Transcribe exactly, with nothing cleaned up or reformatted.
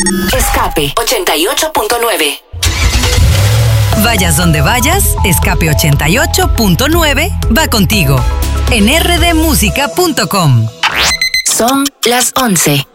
Escape ochenta y ocho punto nueve. Vayas donde vayas, Escape ochenta y ocho punto nueve va contigo en r d música punto com. Son las once